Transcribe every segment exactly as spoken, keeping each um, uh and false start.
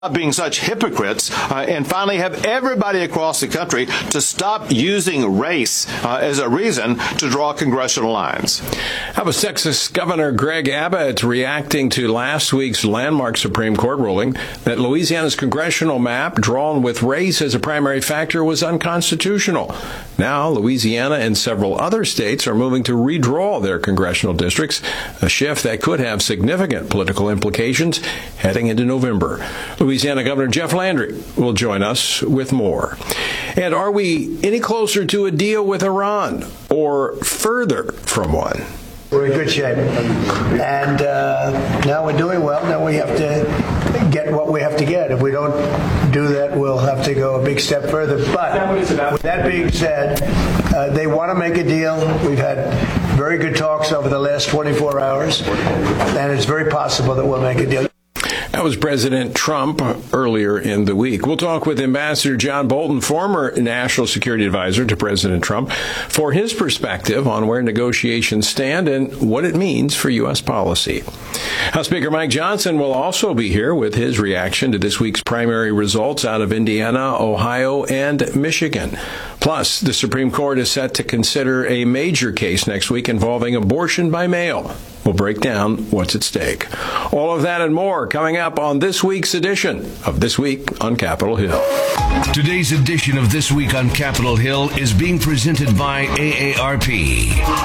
being such hypocrites uh, and finally have everybody across the country to stop using race uh, as a reason to draw congressional lines. How was Texas Governor Greg Abbott reacting to last week's landmark Supreme Court ruling that Louisiana's congressional map drawn with race as a primary factor was unconstitutional? Now, Louisiana and several other states are moving to redraw their congressional districts, a shift that could have significant political implications heading into November. Louisiana Governor Jeff Landry will join us with more. And are we any closer to a deal with Iran or further from one? We're in good shape. And uh, now we're doing well. Now we have to get what we have to get. If we don't do that, we'll have to go a big step further. But with that being said, uh, they want to make a deal. We've had very good talks over the last twenty-four hours, and it's very possible that we'll make a deal. That was President Trump earlier in the week. We'll talk with Ambassador John Bolton, former national security advisor to President Trump, for his perspective on where negotiations stand and what it means for U S policy. House Speaker Mike Johnson will also be here with his reaction to this week's primary results out of Indiana, Ohio, and Michigan. Plus, the Supreme Court is set to consider a major case next week involving abortion by mail. We'll break down what's at stake. All of that and more coming up on this week's edition of This Week on Capitol Hill. Today's edition of This Week on Capitol Hill is being presented by A A R P.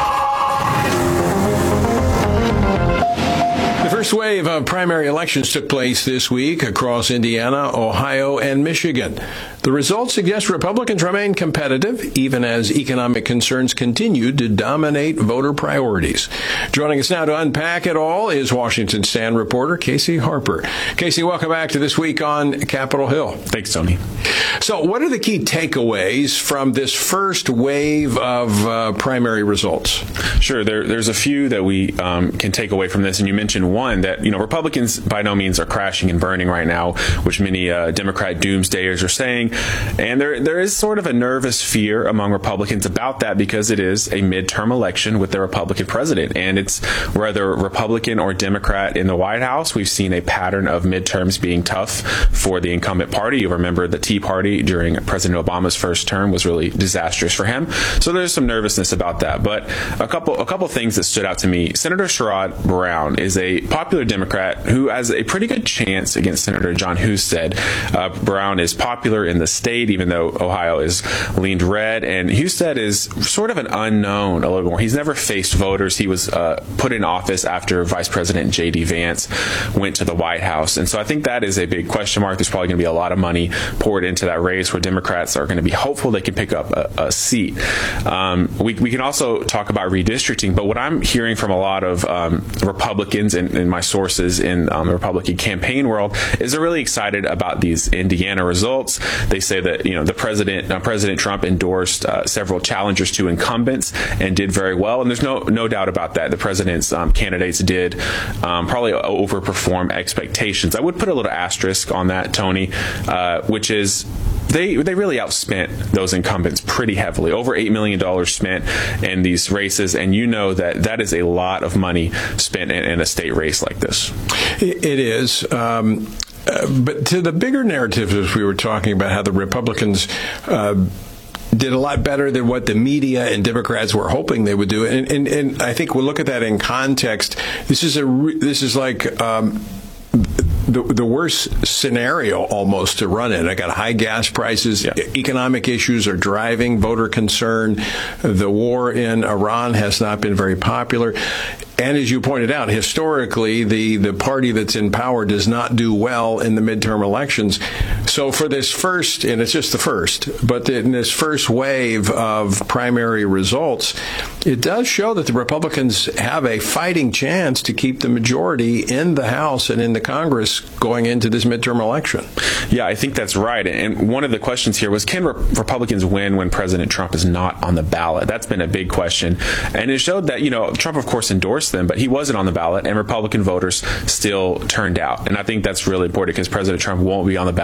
The first wave of primary elections took place this week across Indiana, Ohio, and Michigan. The results suggest Republicans remain competitive, even as economic concerns continue to dominate voter priorities. Joining us now to unpack it all is Washington Stand reporter Casey Harper. Casey, welcome back to This Week on Capitol Hill. Thanks, Tony. So what are the key takeaways from this first wave of uh, primary results? Sure. There, there's a few that we um, can take away from this, and you mentioned one that, you know, Republicans by no means are crashing and burning right now, which many uh, Democrat doomsdayers are saying. And there there is sort of a nervous fear among Republicans about that because it is a midterm election with the Republican president. And it's whether Republican or Democrat in the White House, we've seen a pattern of midterms being tough for the incumbent party. You remember the Tea Party during President Obama's first term was really disastrous for him. So there's some nervousness about that. But a couple a couple things that stood out to me. Senator Sherrod Brown is a popular Democrat who has a pretty good chance against Senator John Husted. Uh, Brown is popular in the state, even though Ohio is leaned red, and Husted is sort of an unknown a little more. He's never faced voters. He was uh, put in office after Vice President J D Vance went to the White House, and so I think that is a big question mark. There's probably going to be a lot of money poured into that race where Democrats are going to be hopeful they can pick up a, a seat. Um, we, we can also talk about redistricting, but what I'm hearing from a lot of um, Republicans and, and my sources in um, the Republican campaign world is they're really excited about these Indiana results. They say that, you know, the president, uh, President Trump endorsed uh, several challengers to incumbents and did very well. And there's no no doubt about that. The president's um, candidates did um, probably overperform expectations. I would put a little asterisk on that, Tony, uh, which is They they really outspent those incumbents pretty heavily, over eight million dollars spent in these races, and you know that that is a lot of money spent in, in a state race like this. It is. Um, uh, but to the bigger narrative, as we were talking about how the Republicans uh, did a lot better than what the media and Democrats were hoping they would do, and and, and I think we'll look at that in context. This is a re- this is like. Um, The, the worst scenario almost to run in. I got high gas prices. Yeah. Economic issues are driving voter concern. The war in Iran has not been very popular. And as you pointed out, historically, the, the party that's in power does not do well in the midterm elections. So for this first, and it's just the first, but in this first wave of primary results, it does show that the Republicans have a fighting chance to keep the majority in the House and in the Congress going into this midterm election. Yeah, I think that's right. And one of the questions here was, can Re- Republicans win when President Trump is not on the ballot? That's been a big question. And it showed that, you know, Trump, of course, endorsed them, but he wasn't on the ballot, and Republican voters still turned out. And I think that's really important because President Trump won't be on the ballot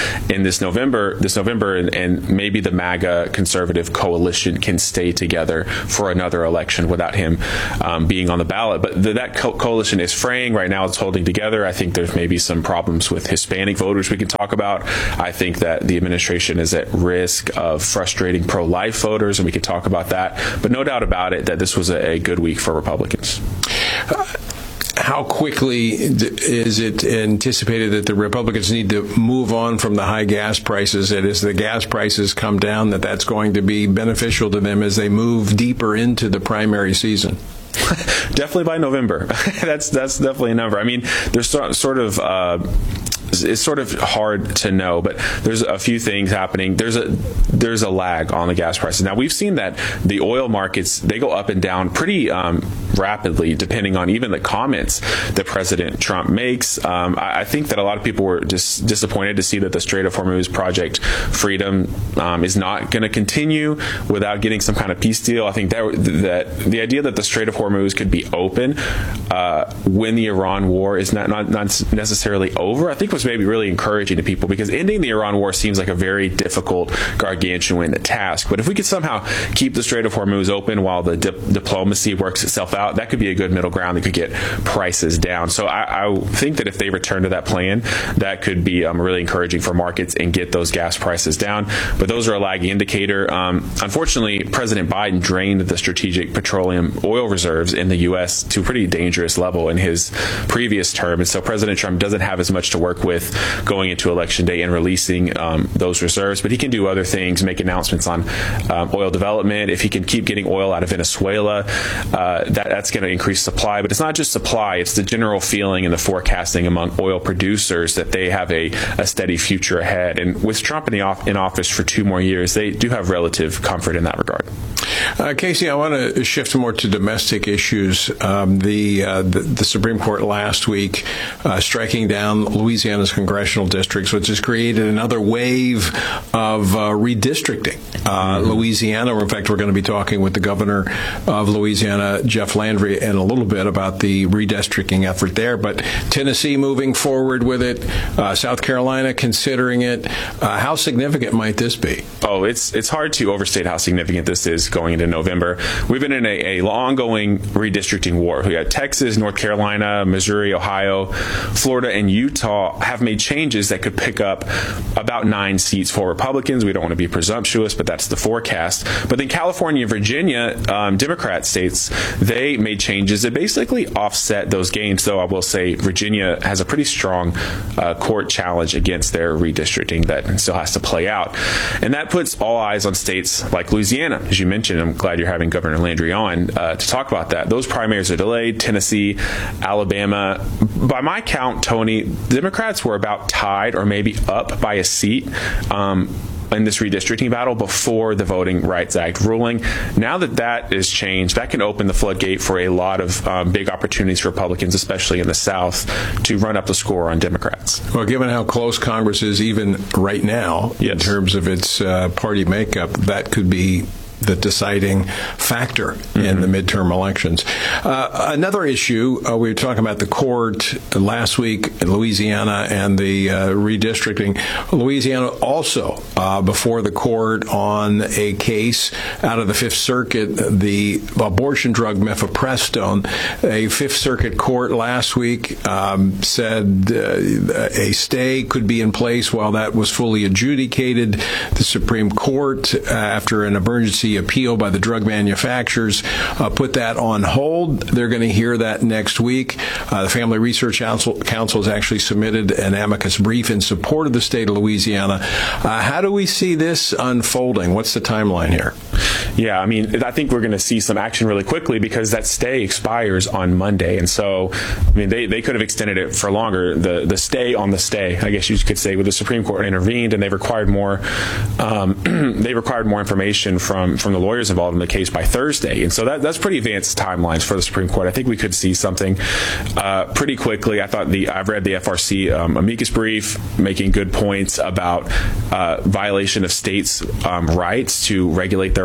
in this November, this November, and, and maybe the MAGA conservative coalition can stay together for another election without him um, being on the ballot. But the, that co- coalition is fraying right now. It's holding together. I think there's maybe some problems with Hispanic voters we can talk about. I think that the administration is at risk of frustrating pro-life voters, and we can talk about that. But no doubt about it that this was a, a good week for Republicans. Uh, How quickly is it anticipated that the Republicans need to move on from the high gas prices, that as the gas prices come down, that that's going to be beneficial to them as they move deeper into the primary season? Definitely by November. that's that's definitely a number. I mean, there's so, sort of uh, it's sort of hard to know, but there's a few things happening. There's a there's a lag on the gas prices. Now, we've seen that the oil markets, they go up and down pretty um, rapidly, depending on even the comments that President Trump makes. Um, I, I think that a lot of people were just disappointed to see that the Strait of Hormuz Project Freedom um, is not going to continue without getting some kind of peace deal. I think that that the idea that the Strait of Hormuz could be open uh, when the Iran war is not, not not necessarily over, I think was maybe really encouraging to people, because ending the Iran war seems like a very difficult, gargantuan task. But if we could somehow keep the Strait of Hormuz open while the dip- diplomacy works itself out, that could be a good middle ground that could get prices down. So I, I think that if they return to that plan, that could be um, really encouraging for markets and get those gas prices down. But those are a lagging indicator. Um, unfortunately, President Biden drained the strategic petroleum oil reserves in the U S to a pretty dangerous level in his previous term. And so President Trump doesn't have as much to work with going into Election Day and releasing um, those reserves. But he can do other things, make announcements on um, oil development. If he can keep getting oil out of Venezuela, uh, that, that's going to increase supply. But it's not just supply. It's the general feeling and the forecasting among oil producers that they have a, a steady future ahead. And with Trump in, the off, in office for two more years, they do have relative comfort in that regard. Uh, Casey, I want to shift more to domestic issues. Um, the, uh, the the Supreme Court last week uh, striking down Louisiana's congressional districts, which has created another wave of uh, redistricting. Uh, mm-hmm. Louisiana, in fact, we're going to be talking with the governor of Louisiana, Jeff Landry, in a little bit about the redistricting effort there. But Tennessee moving forward with it, uh, South Carolina considering it. Uh, how significant might this be? Oh, it's it's hard to overstate how significant this is going into November. We've been in a, a ongoing redistricting war. We got Texas, North Carolina, Missouri, Ohio, Florida, and Utah have made changes that could pick up about nine seats for Republicans. We don't want to be presumptuous, but that's the forecast. But then California and Virginia, um, Democrat states, they made changes that basically offset those gains, though I will say Virginia has a pretty strong uh, court challenge against their redistricting that still has to play out. And that puts all eyes on states like Louisiana, as you mentioned. I'm glad you're having Governor Landry on uh, to talk about that. Those primaries are delayed. Tennessee, Alabama. By my count, Tony, Democrats were about tied or maybe up by a seat um, in this redistricting battle before the Voting Rights Act ruling. Now that that is changed, that can open the floodgate for a lot of um, big opportunities for Republicans, especially in the South, to run up the score on Democrats. Well, given how close Congress is even right now, yes, in terms of its uh, party makeup, that could be the deciding factor mm-hmm. in the midterm elections. Uh, another issue, uh, we were talking about the court last week in Louisiana and the uh, redistricting. Louisiana also uh, before the court on a case out of the Fifth Circuit, the abortion drug mifepristone. A Fifth Circuit court last week um, said uh, a stay could be in place while that was fully adjudicated. The Supreme Court, uh, after an emergency appeal by the drug manufacturers, uh, put that on hold. They're going to hear that next week. Uh, the Family Research Council, Council has actually submitted an amicus brief in support of the state of Louisiana. Uh, how do we see this unfolding? What's the timeline here? Yeah, I mean, I think we're going to see some action really quickly because that stay expires on Monday. And so, I mean, they, they could have extended it for longer. The the stay on the stay, I guess you could say, with the Supreme Court intervened and they required more um, they required more information from, from the lawyers involved in the case by Thursday. And so that, that's pretty advanced timelines for the Supreme Court. I think we could see something uh, pretty quickly. I thought the I've read the F R C um, amicus brief making good points about uh, violation of states' um, rights to regulate their own abortion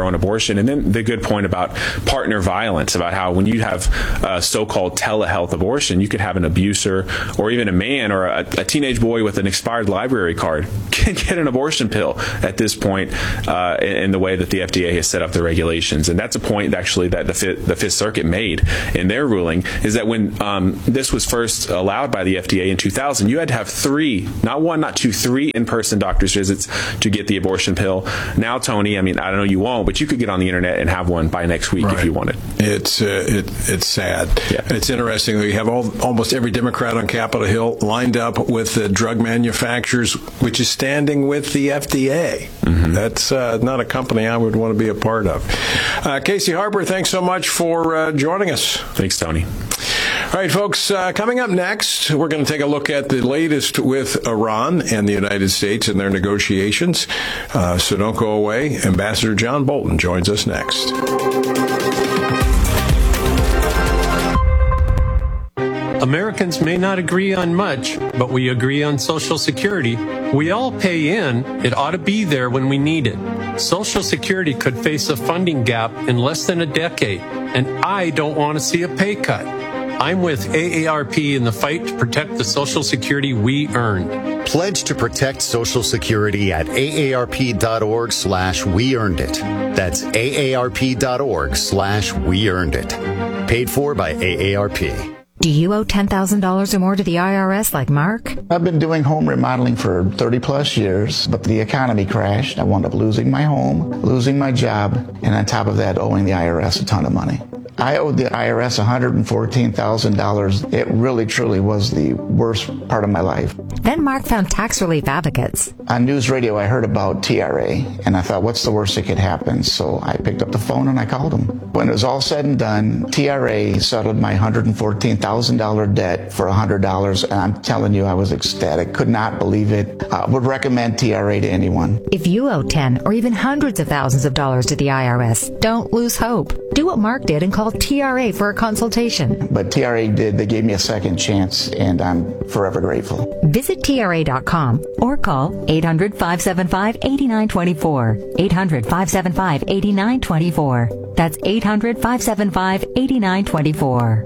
abortion. And then the good point about partner violence, about how when you have uh, so-called telehealth abortion, you could have an abuser or even a man or a, a teenage boy with an expired library card can get an abortion pill at this point uh, in, in the way that the F D A has set up the regulations. And that's a point actually that the Fifth, the Fifth Circuit made in their ruling, is that when um, this was first allowed by the F D A in two thousand, you had to have three, not one, not two, three in-person doctor's visits to get the abortion pill. Now, Tony, I mean, I don't know you won't, but you could get on the internet and have one by next week right. if you wanted. It's uh, it, it's sad. Yeah. It's interesting that we have all, almost every Democrat on Capitol Hill lined up with the drug manufacturers, which is standing with the F D A. Mm-hmm. That's uh, not a company I would want to be a part of. Uh, Casey Harper, thanks so much for uh, joining us. Thanks, Tony. All right, folks, uh, coming up next, we're going to take a look at the latest with Iran and the United States and their negotiations. Uh, so don't go away. Ambassador John Bolton joins us next. Americans may not agree on much, but we agree on Social Security. We all pay in. It ought to be there when we need it. Social Security could face a funding gap in less than a decade, and I don't want to see a pay cut. I'm with A A R P in the fight to protect the Social Security we earned. Pledge to protect Social Security at aarp.org slash we earned it. That's aarp.org slash we earned it. Paid for by A A R P. Do you owe ten thousand dollars or more to the I R S like Mark? I've been doing home remodeling for thirty plus years, but the economy crashed. I wound up losing my home, losing my job, and on top of that, owing the I R S a ton of money. I owed the I R S one hundred fourteen thousand dollars. It really, truly was the worst part of my life. Then Mark found Tax Relief Advocates. On news radio, I heard about T R A, and I thought, what's the worst that could happen? So I picked up the phone and I called them. When it was all said and done, T R A settled my one hundred fourteen thousand dollars debt for one hundred dollars, and I'm telling you, I was ecstatic. Could not believe it. I would recommend T R A to anyone. If you owe ten or even hundreds of thousands of dollars to the I R S, don't lose hope. Do what Mark did and call T R A for a consultation. But T R A did. They gave me a second chance, and I'm forever grateful. Visit T R A dot com or call eight hundred, five seven five, eight nine two four. eight hundred, five seven five, eight nine two four. That's eight hundred, five seven five, eight nine two four.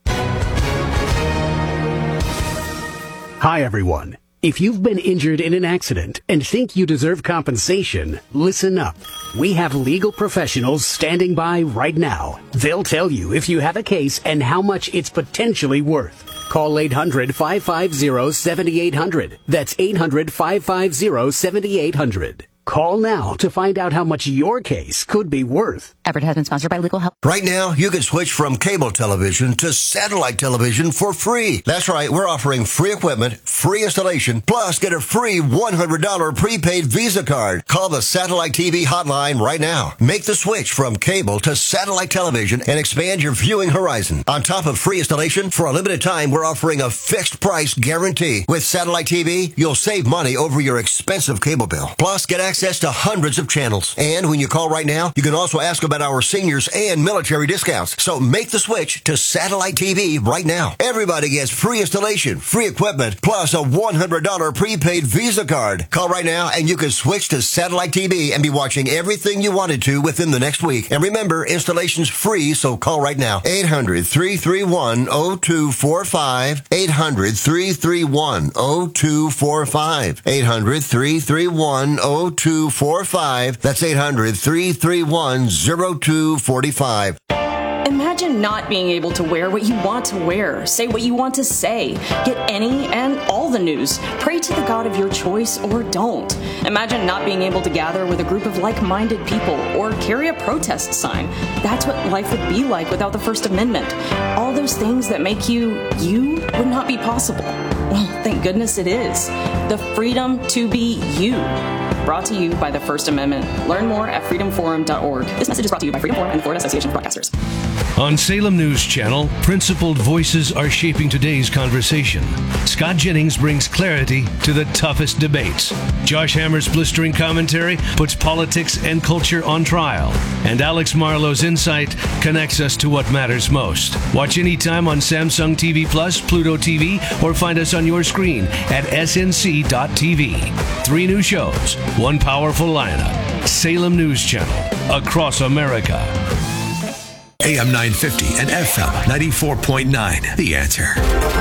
Hi, everyone. If you've been injured in an accident and think you deserve compensation, listen up. We have legal professionals standing by right now. They'll tell you if you have a case and how much it's potentially worth. Call eight hundred, five five zero, seven eight zero zero. That's eight hundred, five five zero, seven eight zero zero. Call now to find out how much your case could be worth. Effort has been sponsored by Legal Help. Right now, you can switch from cable television to satellite television for free. That's right. We're offering free equipment, free installation, plus get a free one hundred dollars prepaid Visa card. Call the Satellite T V hotline right now. Make the switch from cable to satellite television and expand your viewing horizon. On top of free installation, for a limited time, we're offering a fixed price guarantee. With Satellite T V, you'll save money over your expensive cable bill. Plus, get access to hundreds of channels. And when you call right now, you can also ask about our seniors and military discounts. So make the switch to Satellite T V right now. Everybody gets free installation, free equipment, plus a one hundred dollars prepaid Visa card. Call right now and you can switch to Satellite T V and be watching everything you wanted to within the next week. And remember, installation's free, so call right now. eight hundred, three three one, zero two four five. eight hundred, three three one, zero two four five. eight hundred, three three one, zero two four five. That's eight hundred, three three one, zero two four five. Imagine not being able to wear what you want to wear, say what you want to say, get any and all the news, pray to the God of your choice or don't. Imagine not being able to gather with a group of like-minded people or carry a protest sign. That's what life would be like without the First Amendment. All those things that make you, you would not be possible. Well, thank goodness it is. The freedom to be you. Brought to you by the First Amendment. Learn more at freedom forum dot org. This message is brought to you by Freedom Forum and the Florida Association of Broadcasters. On Salem News Channel, principled voices are shaping today's conversation. Scott Jennings brings clarity to the toughest debates. Josh Hammer's blistering commentary puts politics and culture on trial. And Alex Marlowe's insight connects us to what matters most. Watch anytime on Samsung T V Plus, Pluto T V, or find us on your screen at S N C dot T V. Three new shows, one powerful lineup. Salem News Channel. across America. A M nine fifty and F M ninety-four point nine. The Answer.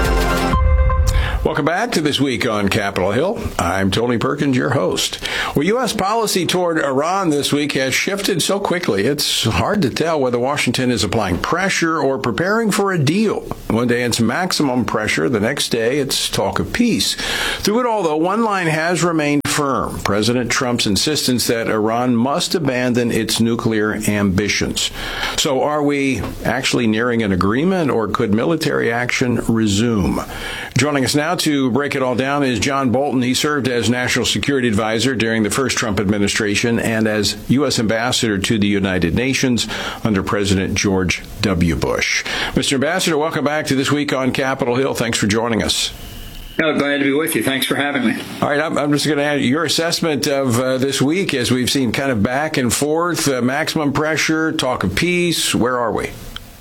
Welcome back to This Week on Capitol Hill. I'm Tony Perkins, your host. Well, U S policy toward Iran this week has shifted so quickly, it's hard to tell whether Washington is applying pressure or preparing for a deal. One day it's maximum pressure, the next day it's talk of peace. Through it all, though, one line has remained firm: President Trump's insistence that Iran must abandon its nuclear ambitions. So are we actually nearing an agreement, or could military action resume? Joining us now to break it all down is John Bolton. He served as National Security Advisor during the first Trump administration and as U S Ambassador to the United Nations under President George W. Bush. Mister Ambassador, welcome back to This Week on Capitol Hill. Thanks for joining us. Oh, glad to be with you. Thanks for having me. All right, I'm, I'm just going to add your assessment of uh, this week as we've seen kind of back and forth, uh, maximum pressure, talk of peace. Where are we?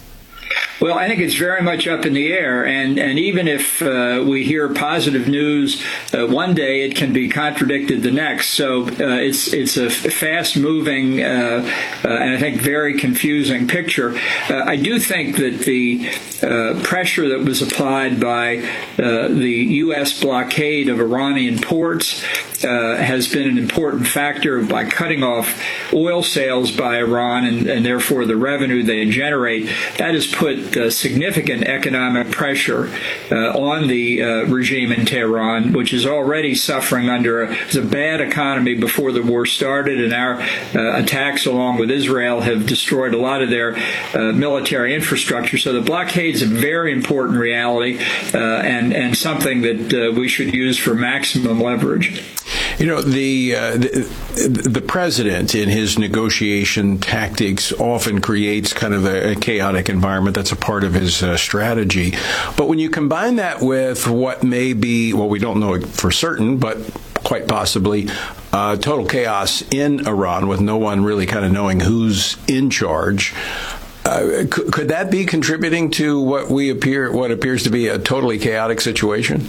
Well, I think it's very much up in the air, and, and even if uh, we hear positive news uh, one day, it can be contradicted the next. So uh, it's it's a fast-moving uh, uh, and I think very confusing picture. Uh, I do think that the uh, pressure that was applied by uh, the U S blockade of Iranian ports uh, has been an important factor by cutting off oil sales by Iran and, and therefore the revenue they generate. That has put uh, significant economic pressure uh, on the uh, regime in Tehran, which is already suffering under a, a bad economy before the war started, and our uh, attacks along with Israel have destroyed a lot of their uh, military infrastructure. So the blockade is a very important reality uh, and, and something that uh, we should use for maximum leverage. You know, the, uh, the the president in his negotiation tactics often creates kind of a, a chaotic environment. That's a part of his uh, strategy. But when you combine that with what may be, well, we don't know for certain, but quite possibly uh, total chaos in Iran with no one really kind of knowing who's in charge, uh, could, could that be contributing to what we appear, what appears to be a totally chaotic situation?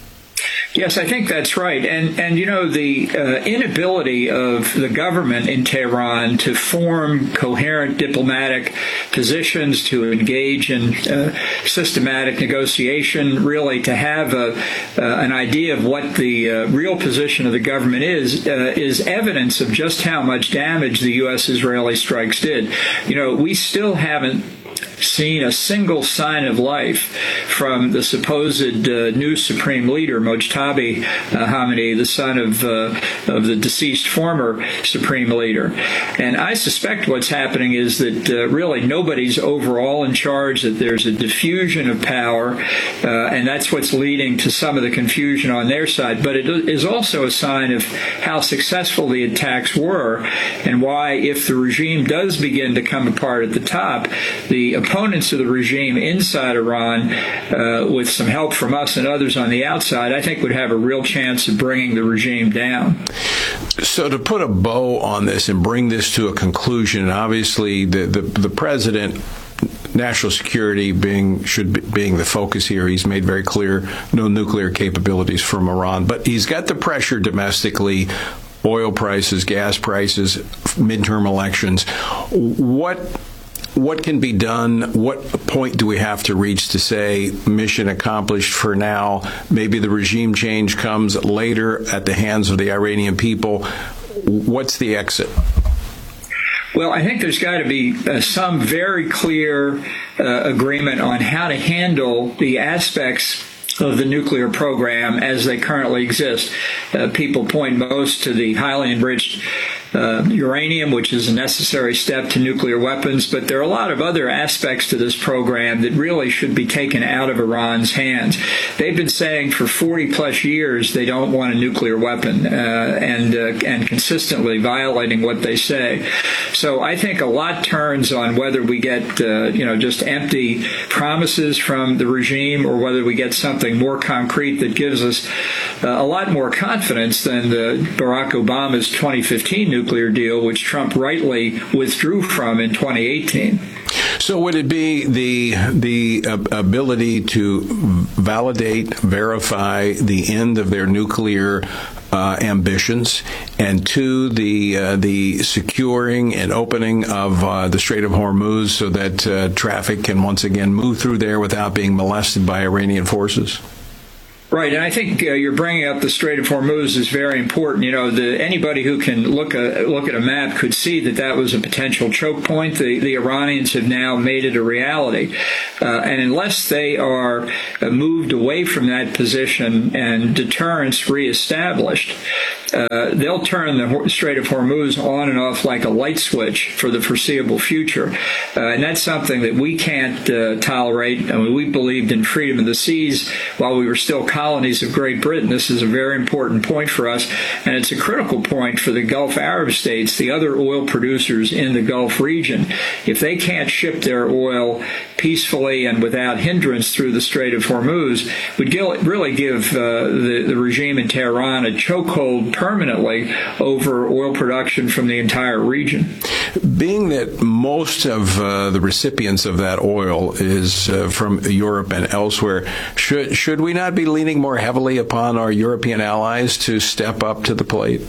Yes, I think that's right. And, and you know, the uh, inability of the government in Tehran to form coherent diplomatic positions, to engage in uh, systematic negotiation, really to have a, uh, an idea of what the uh, real position of the government is, uh, is evidence of just how much damage the U S-Israeli strikes did. You know, we still haven't seen a single sign of life from the supposed uh, new supreme leader, Mojtaba uh, Khamenei, the son of uh, of the deceased former supreme leader. And I suspect what's happening is that uh, really nobody's overall in charge, that there's a diffusion of power, uh, and that's what's leading to some of the confusion on their side. But it is also a sign of how successful the attacks were, and why, if the regime does begin to come apart at the top, the opponents of the regime inside Iran, uh, with some help from us and others on the outside, I think would have a real chance of bringing the regime down. So to put a bow on this and bring this to a conclusion, obviously the, the, the president, national security being should be, being the focus here. He's made very clear no nuclear capabilities from Iran, but he's got the pressure domestically. Oil prices, gas prices, midterm elections. What What can be done? What point do we have to reach to say mission accomplished for now? Maybe the regime change comes later at the hands of the Iranian people. What's the exit? Well, I think there's got to be uh, some very clear uh, agreement on how to handle the aspects of the nuclear program as they currently exist. Uh, people point most to the highly enriched uh, uranium, which is a necessary step to nuclear weapons, but there are a lot of other aspects to this program that really should be taken out of Iran's hands. They've been saying for forty plus years they don't want a nuclear weapon, uh, and uh, and consistently violating what they say. So I think a lot turns on whether we get uh, you know just empty promises from the regime, or whether we get something more concrete that gives us uh, a lot more confidence than the Barack Obama's twenty fifteen nuclear deal, which Trump rightly withdrew from in twenty eighteen. So would it be the the ability to validate, verify the end of their nuclear uh, ambitions, and two, the uh, the securing and opening of uh, the Strait of Hormuz so that uh, traffic can once again move through there without being molested by Iranian forces? Right, and I think uh, you're bringing up the Strait of Hormuz is very important. You know, the, anybody who can look a, look at a map could see that that was a potential choke point. The, the Iranians have now made it a reality, uh, and unless they are uh, moved away from that position and deterrence reestablished, uh, they'll turn the Strait of Hormuz on and off like a light switch for the foreseeable future, uh, and that's something that we can't uh, tolerate. I mean, we believed in freedom of the seas while we were still colonies of Great Britain. This is a very important point for us, and it's a critical point for the Gulf Arab states, the other oil producers in the Gulf region. If they can't ship their oil peacefully and without hindrance through the Strait of Hormuz, would really give uh, the, the regime in Tehran a chokehold permanently over oil production from the entire region. Being that most of uh, the recipients of that oil is uh, from Europe and elsewhere, should should we not be leaning more heavily upon our European allies to step up to the plate?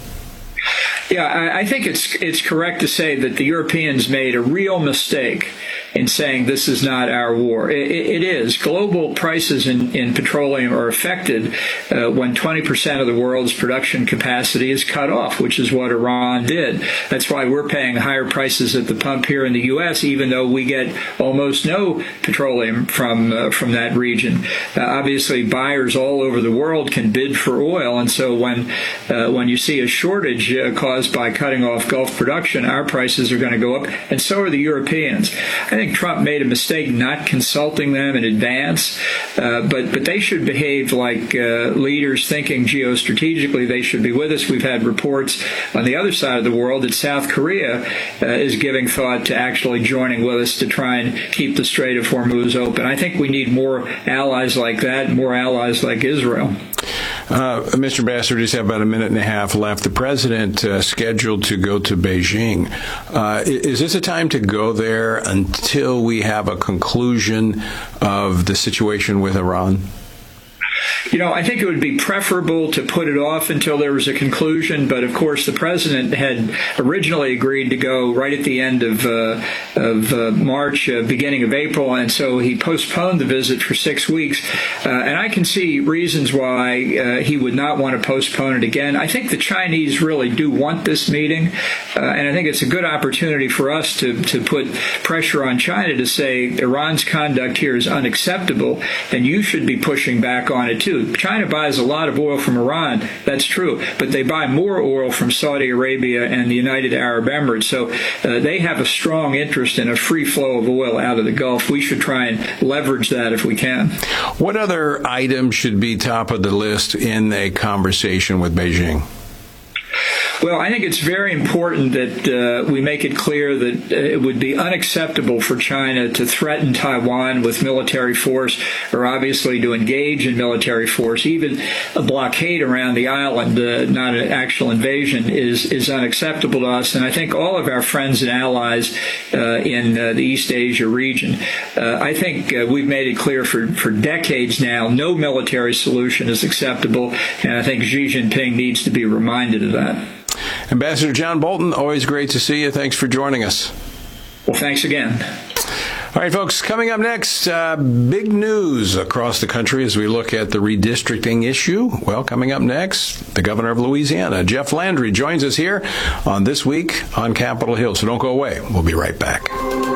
Yeah, I, I think it's it's correct to say that the Europeans made a real mistake in saying this is not our war. It, it is. Global prices in, in petroleum are affected uh, when twenty percent of the world's production capacity is cut off, which is what Iran did. That's why we're paying higher prices at the pump here in the U S, even though we get almost no petroleum from uh, from that region. Uh, obviously, buyers all over the world can bid for oil, and so when uh, when you see a shortage uh, caused by cutting off Gulf production, our prices are going to go up, and so are the Europeans. I think Trump made a mistake not consulting them in advance, uh, but but they should behave like uh, leaders thinking geostrategically. They should be with us. We've had reports on the other side of the world that South Korea uh, is giving thought to actually joining with us to try and keep the Strait of Hormuz open. I think we need more allies like that, more allies like Israel. Uh, Mister Ambassador, just have about a minute and a half left. The president uh, scheduled to go to Beijing. Uh, is this a time to go there until we have a conclusion of the situation with Iran? You know, I think it would be preferable to put it off until there was a conclusion. But of course, the president had originally agreed to go right at the end of uh, of uh, March, uh, beginning of April, and so he postponed the visit for six weeks. Uh, and I can see reasons why uh, he would not want to postpone it again. I think the Chinese really do want this meeting, uh, and I think it's a good opportunity for us to to put pressure on China to say Iran's conduct here is unacceptable, and you should be pushing back on it too. China buys a lot of oil from Iran, that's true, but they buy more oil from Saudi Arabia and the United Arab Emirates, so uh, they have a strong interest in a free flow of oil out of the Gulf. We should try and leverage that if we can. What other items should be top of the list in a conversation with Beijing? Well, I think it's very important that uh, we make it clear that uh, it would be unacceptable for China to threaten Taiwan with military force, or obviously to engage in military force. Even a blockade around the island, uh, not an actual invasion, is is unacceptable to us. And I think all of our friends and allies uh, in uh, the East Asia region, uh, I think uh, we've made it clear for, for decades now, no military solution is acceptable. And I think Xi Jinping needs to be reminded of that. Ambassador John Bolton, always great to see you. Thanks for joining us. Well, thanks again. All right, folks, coming up next, uh, big news across the country as we look at the redistricting issue. Well, coming up next, the governor of Louisiana, Jeff Landry, joins us here on This Week on Capitol Hill. So don't go away. We'll be right back.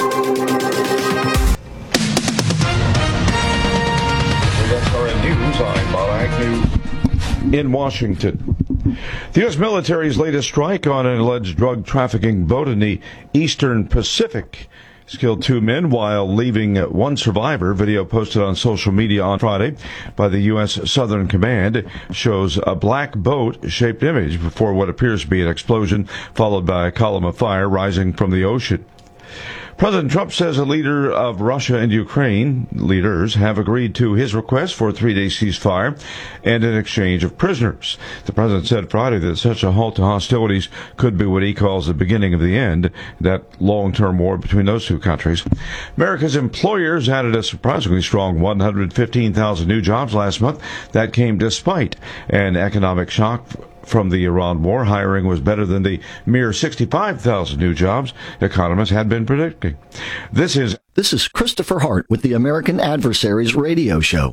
News on Bob Agnew in Washington. The U S military's latest strike on an alleged drug trafficking boat in the Eastern Pacific has killed two men while leaving one survivor. Video posted on social media on Friday by the U S Southern Command shows a black boat-shaped image before what appears to be an explosion, followed by a column of fire rising from the ocean. President Trump says a leader of Russia and Ukraine leaders have agreed to his request for a three-day ceasefire and an exchange of prisoners. The president said Friday that such a halt to hostilities could be what he calls the beginning of the end, that long-term war between those two countries. America's employers added a surprisingly strong one hundred fifteen thousand new jobs last month. That came despite an economic shock from the Iran war. Hiring was better than the mere sixty-five thousand new jobs economists had been predicting. This is This is Christopher Hart with the American Adversaries radio show.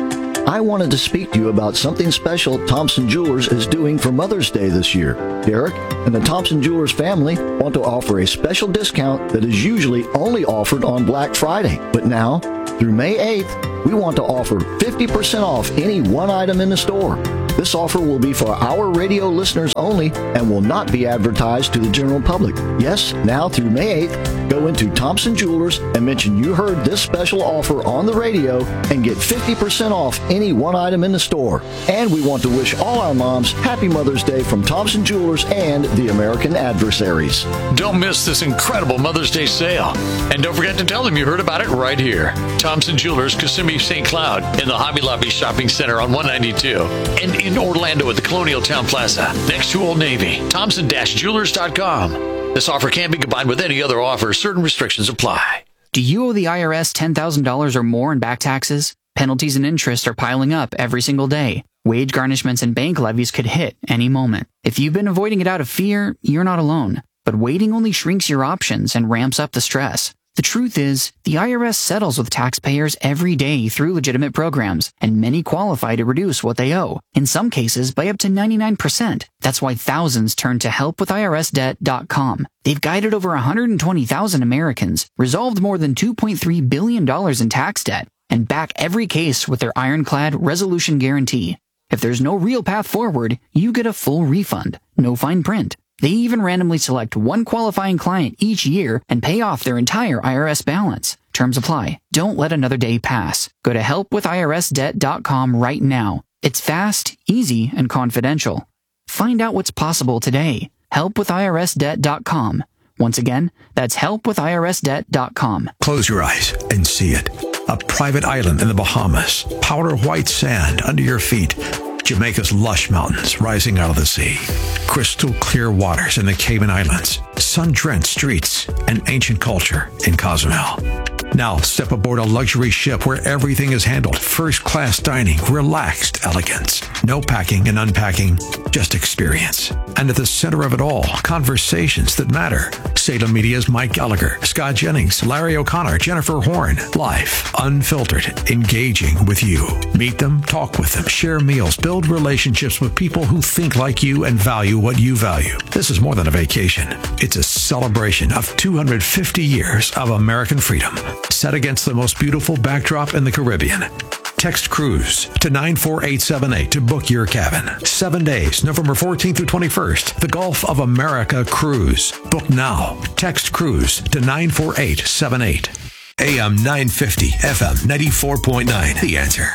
I wanted to speak to you about something special Thompson Jewelers is doing for Mother's Day this year. Derek and the Thompson Jewelers family want to offer a special discount that is usually only offered on Black Friday. But now, through May eighth, we want to offer fifty percent off any one item in the store. This offer will be for our radio listeners only and will not be advertised to the general public. Yes, now through May eighth, go into Thompson Jewelers and mention you heard this special offer on the radio and get fifty percent off any one item in the store. And we want to wish all our moms Happy Mother's Day from Thompson Jewelers and the American Adversaries. Don't miss this incredible Mother's Day sale. And don't forget to tell them you heard about it right here. Thompson Jewelers, Kissimmee, Saint Cloud, in the Hobby Lobby Shopping Center on one ninety-two. And in Orlando at the Colonial Town Plaza, next to Old Navy. Thompson Jewelers dot com. This offer can be combined with any other offer. Certain restrictions apply. Do you owe the I R S ten thousand dollars or more in back taxes? Penalties and interest are piling up every single day. Wage garnishments and bank levies could hit any moment. If you've been avoiding it out of fear, you're not alone. But waiting only shrinks your options and ramps up the stress. The truth is, the I R S settles with taxpayers every day through legitimate programs, and many qualify to reduce what they owe, in some cases by up to ninety-nine percent. That's why thousands turn to help with I R S debt dot com. They've guided over one hundred twenty thousand Americans, resolved more than two point three billion dollars in tax debt, and back every case with their ironclad resolution guarantee. If there's no real path forward, you get a full refund, no fine print. They even randomly select one qualifying client each year and pay off their entire I R S balance. Terms apply. Don't let another day pass. Go to help with I R S debt dot com right now. It's fast, easy, and confidential. Find out what's possible today. help with I R S debt dot com. Once again, that's help with I R S debt dot com. Close your eyes and see it. A private island in the Bahamas. Powder white sand under your feet. Jamaica's lush mountains rising out of the sea. Crystal clear waters in the Cayman Islands. Sun-drenched streets and ancient culture in Cozumel. Now step aboard a luxury ship where everything is handled. First-class dining, relaxed elegance. No packing and unpacking, just experience. And at the center of it all, conversations that matter. Salem Media's Mike Gallagher, Scott Jennings, Larry O'Connor, Jennifer Horn. Life, unfiltered, engaging with you. Meet them, talk with them, share meals, build relationships with people who think like you and value what you value. This is more than a vacation. It's a celebration of two hundred fifty years of American freedom, set against the most beautiful backdrop in the Caribbean. Text cruise to nine four eight seven eight to book your cabin. Seven days, November fourteenth through twenty-first. The Gulf of America cruise. Book now. Text cruise to nine four eight seven eight. A M nine fifty, F M ninety-four point nine. The Answer.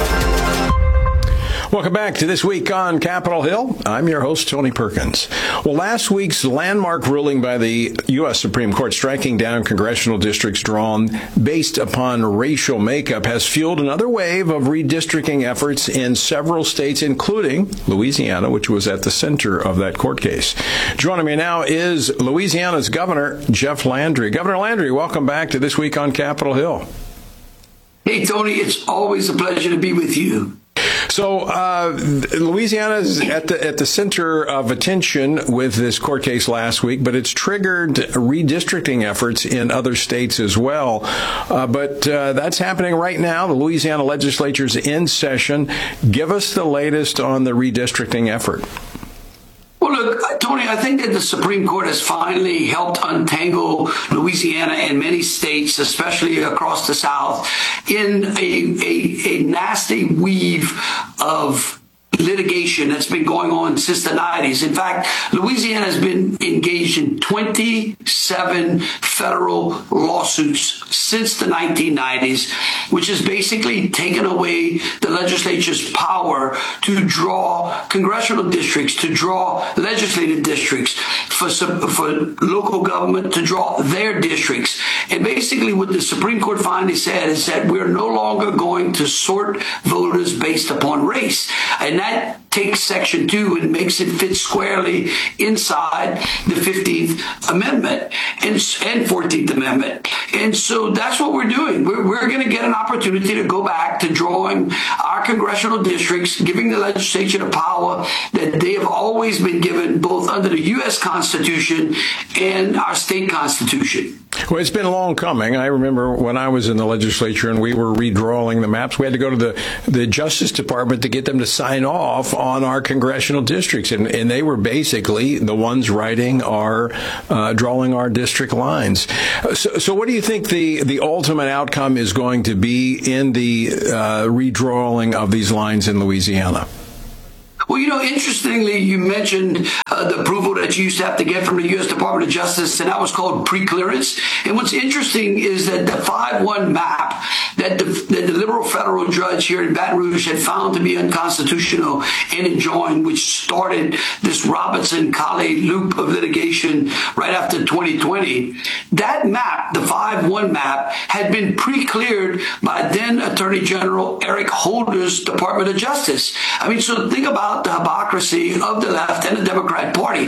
Welcome back to This Week on Capitol Hill. I'm your host, Tony Perkins. Well, last week's landmark ruling by the U S Supreme Court striking down congressional districts drawn based upon racial makeup has fueled another wave of redistricting efforts in several states, including Louisiana, which was at the center of that court case. Joining me now is Louisiana's Governor, Jeff Landry. Governor Landry, welcome back to This Week on Capitol Hill. Hey, Tony, it's always a pleasure to be with you. So uh, Louisiana is at the at the center of attention with this court case last week, but it's triggered redistricting efforts in other states as well. Uh, but uh, that's happening right now. The Louisiana legislature's in session. Give us the latest on the redistricting effort. Well, look, Tony, I think that the Supreme Court has finally helped untangle Louisiana and many states, especially across the South, in a, a, a nasty weave of litigation that's been going on since the nineties. In fact, Louisiana has been engaged in twenty-seven federal lawsuits since the nineteen nineties, which has basically taken away the legislature's power to draw congressional districts, to draw legislative districts, for, for local government to draw their districts. And basically what the Supreme Court finally said is that we're no longer going to sort voters based upon race. And that takes Section two and makes it fit squarely inside the fifteenth Amendment and, and fourteenth Amendment. And so that's what we're doing. We're, we're going to get an opportunity to go back to drawing our congressional districts, giving the legislature the power that they have always been given, both under the U S Constitution and our state constitution. Well, it's been long coming. I remember when I was in the legislature and we were redrawing the maps, we had to go to the, the Justice Department to get them to sign off on our congressional districts. And, and they were basically the ones writing our, uh, drawing our district lines. So, so what do you think the, the ultimate outcome is going to be in the uh, redrawing of these lines in Louisiana? Well, you know, interestingly, you mentioned uh, the approval that you used to have to get from the U S Department of Justice, and that was called pre-clearance. And what's interesting is that the five one map that the, that the liberal federal judge here in Baton Rouge had found to be unconstitutional and enjoined, which started this Robinson-Colley loop of litigation right after twenty twenty, that map, the five one map, had been pre-cleared by then Attorney General Eric Holder's Department of Justice. I mean, so think about the hypocrisy of the left and the Democrat Party.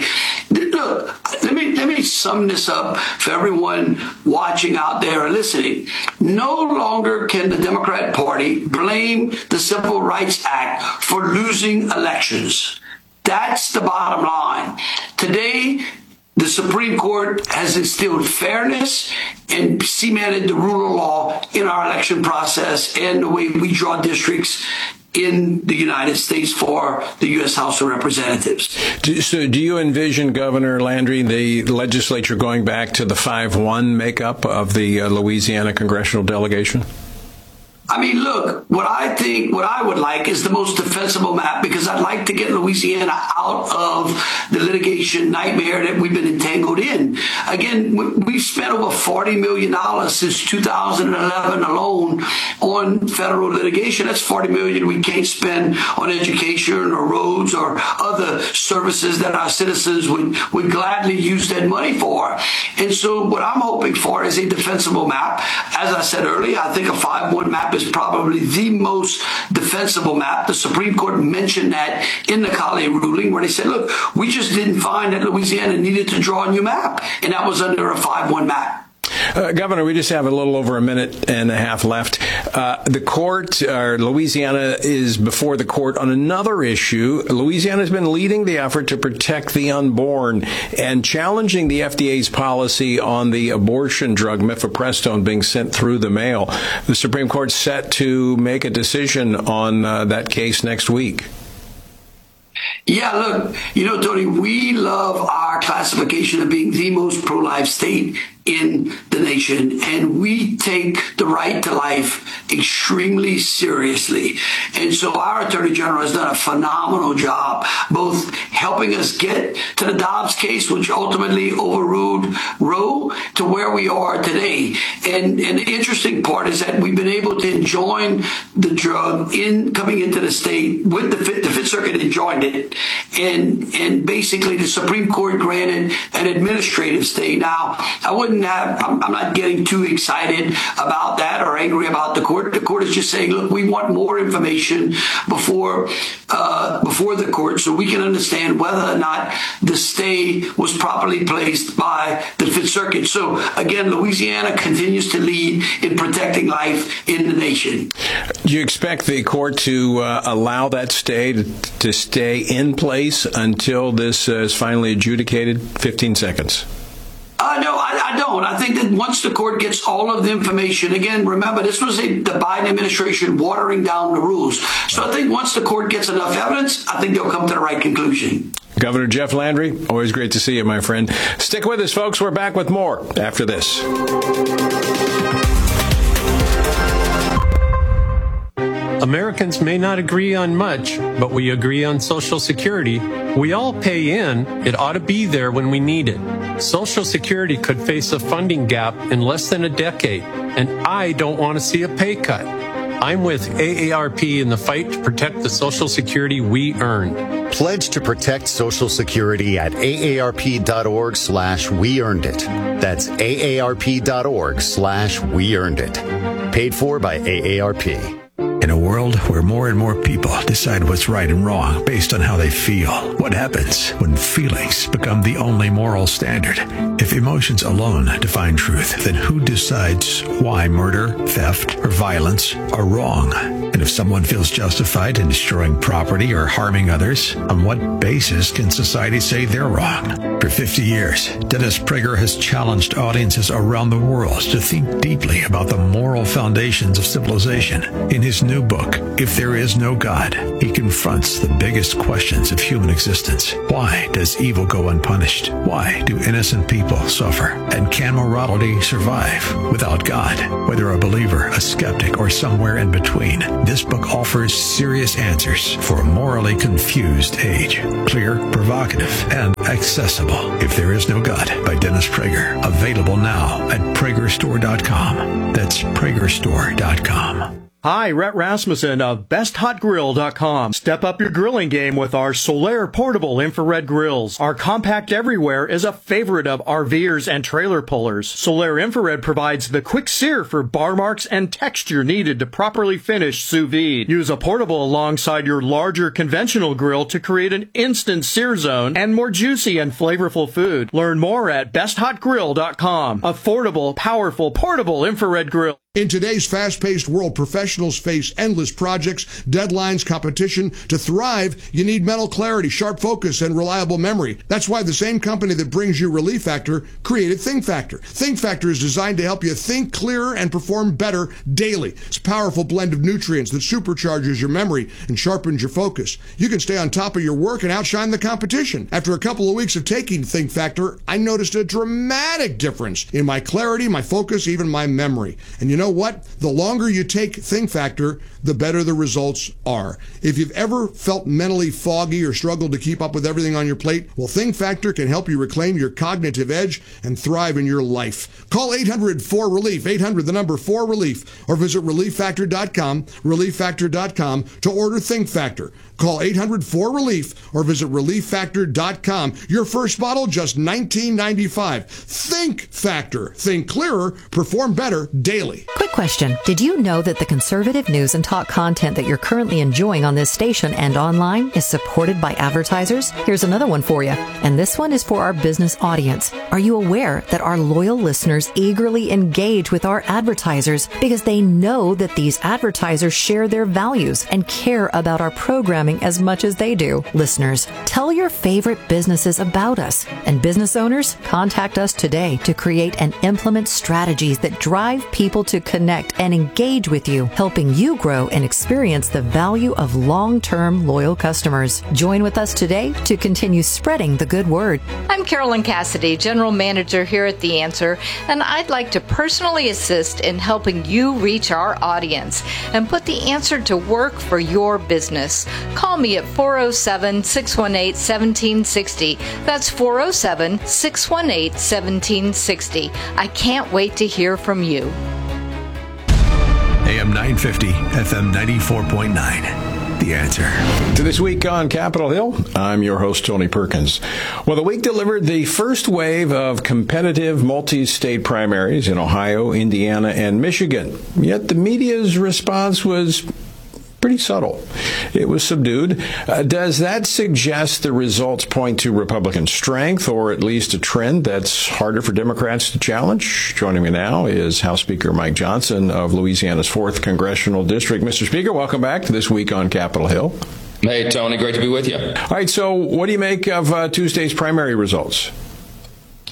Look, let me let me sum this up for everyone watching out there or listening. No longer can the Democrat Party blame the Civil Rights Act for losing elections. That's the bottom line. Today, the Supreme Court has instilled fairness and cemented the rule of law in our election process and the way we draw districts in the United States for the U S House of Representatives. So do you envision, Governor Landry, the legislature going back to the five one makeup of the uh, Louisiana congressional delegation? I mean, look, what I think, what I would like is the most defensible map, because I'd like to get Louisiana out of the litigation nightmare that we've been entangled in. Again, we've spent over forty million dollars since two thousand eleven alone on federal litigation. That's forty million dollars we can't spend on education or roads or other services that our citizens would, would gladly use that money for. And so what I'm hoping for is a defensible map. As I said earlier, I think a five one map is probably the most defensible map. The Supreme Court mentioned that in the Colley ruling, where they said, look, we just didn't find that Louisiana needed to draw a new map, and that was under a five one map. Uh, Governor, we just have a little over a minute and a half left. Uh, the court, or Louisiana, is before the court on another issue. Louisiana has been leading the effort to protect the unborn and challenging the F D A's policy on the abortion drug mifepristone being sent through the mail. The Supreme Court's set to make a decision on uh, that case next week. Yeah, look, you know, Tony, we love our classification of being the most pro-life state in the nation, and we take the right to life extremely seriously. And so our Attorney General has done a phenomenal job, both helping us get to the Dobbs case, which ultimately overruled Roe, to where we are today. And, and the interesting part is that we've been able to enjoin the drug in coming into the state with the Fifth, the Fifth Circuit enjoined it. And, and basically the Supreme Court granted an administrative stay. Now, I wouldn't have, I'm, I'm not getting too excited about that or angry about the court. The court is just saying, look, we want more information before, uh, before the court so we can understand whether or not the stay was properly placed by the Fifth Circuit. So again, Louisiana continues to lead in protecting life in the nation. Do you expect the court to uh, allow that stay to, to stay in place until this uh, is finally adjudicated? fifteen seconds. Uh, no, I, I don't. I think that once the court gets all of the information, again, remember, this was a, the Biden administration watering down the rules. So I think once the court gets enough evidence, I think they'll come to the right conclusion. Governor Jeff Landry, always great to see you, my friend. Stick with us, folks. We're back with more after this. Americans may not agree on much, but we agree on Social Security. We all pay in. It ought to be there when we need it. Social Security could face a funding gap in less than a decade, and I don't want to see a pay cut. I'm with A A R P in the fight to protect the Social Security we earned. Pledge to protect Social Security at aarp.org slash we earned it. That's aarp.org slash we earned it. Paid for by A A R P. In a world where more and more people decide what's right and wrong based on how they feel, what happens when feelings become the only moral standard? If emotions alone define truth, then who decides why murder, theft, or violence are wrong? And if someone feels justified in destroying property or harming others, on what basis can society say they're wrong? For fifty years, Dennis Prager has challenged audiences around the world to think deeply about the moral foundations of civilization. In his new book, If There Is No God, he confronts the biggest questions of human existence. Why does evil go unpunished? Why do innocent people suffer? And can morality survive without God? Whether a believer, a skeptic, or somewhere in between, this book offers serious answers for a morally confused age. Clear, provocative, and accessible. If There Is No God by Dennis Prager. Available now at Prager Store dot com. That's Prager Store dot com. Hi, Rhett Rasmussen of Best Hot Grill dot com. Step up your grilling game with our Solaire portable infrared grills. Our compact everywhere is a favorite of RVers and trailer pullers. Solaire Infrared provides the quick sear for bar marks and texture needed to properly finish sous vide. Use a portable alongside your larger conventional grill to create an instant sear zone and more juicy and flavorful food. Learn more at Best Hot Grill dot com. Affordable, powerful, portable infrared grill. In today's fast-paced world, professionals face endless projects, deadlines, competition. To thrive, you need mental clarity, sharp focus, and reliable memory. That's why the same company that brings you Relief Factor created Think Factor. Think Factor is designed to help you think clearer and perform better daily. It's a powerful blend of nutrients that supercharges your memory and sharpens your focus. You can stay on top of your work and outshine the competition. After a couple of weeks of taking Think Factor, I noticed a dramatic difference in my clarity, my focus, even my memory. And you know what? The longer you take Think Factor, the better the results are. If you've ever felt mentally foggy or struggled to keep up with everything on your plate, well, Think Factor can help you reclaim your cognitive edge and thrive in your life. Call eight hundred four relief, eight hundred the number four relief, or visit relief factor dot com, relief factor dot com to order Think Factor. Call eight hundred four relief or visit relief factor dot com. Your first bottle, just nineteen ninety-five. Think Factor. Think clearer, perform better daily. Quick question. Did you know that the conservative news and talk content that you're currently enjoying on this station and online is supported by advertisers? Here's another one for you. And this one is for our business audience. Are you aware that our loyal listeners eagerly engage with our advertisers because they know that these advertisers share their values and care about our programming as much as they do? Listeners, tell your favorite businesses about us. And business owners, contact us today to create and implement strategies that drive people to connect and engage with you, helping you grow and experience the value of long-term loyal customers. Join with us today to continue spreading the good word. I'm Carolyn Cassidy, General Manager here at The Answer, and I'd like to personally assist in helping you reach our audience and put The Answer to work for your business. Call me at four oh seven, six one eight, one seven six oh. That's four oh seven, six one eight, one seven six oh. I can't wait to hear from you. A M nine fifty, F M ninety-four point nine. The Answer. To This Week on Capitol Hill, I'm your host, Tony Perkins. Well, the week delivered the first wave of competitive multi-state primaries in Ohio, Indiana, and Michigan. Yet the media's response was pretty subtle. It was subdued. Uh, does that suggest the results point to Republican strength, or at least a trend that's harder for Democrats to challenge? Joining me now is House Speaker Mike Johnson of Louisiana's fourth Congressional District. Mister Speaker, welcome back to This Week on Capitol Hill. Hey, Tony, great to be with you. All right, so what do you make of uh, Tuesday's primary results?